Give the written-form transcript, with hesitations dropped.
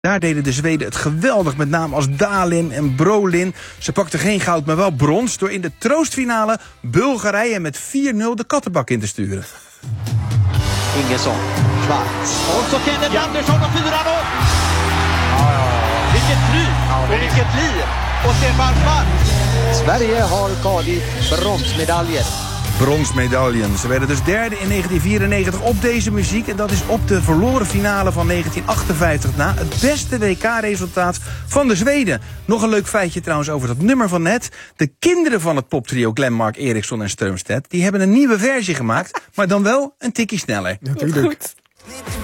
Daar deden de Zweden het geweldig, met name als Dahlin en Brolin. Ze pakten geen goud, maar wel brons, door in de troostfinale Bulgarije met 4-0 de kattenbak in te sturen. Ingesson, Schwarz. Och så Kenneth Andersson och 4-0. Vilket flyg och vilket liv. Och Stefan Schwarz. Sverige har tagit bronsmedaljer. Bronsmedaillen. Ze werden dus derde in 1994 op deze muziek. En dat is op de verloren finale van 1958 na het beste WK-resultaat van de Zweden. Nog een leuk feitje trouwens over dat nummer van net. De kinderen van het poptrio Glenmark, Eriksson en Strömstedt, die hebben een nieuwe versie gemaakt, maar dan wel een tikkie sneller. Natuurlijk.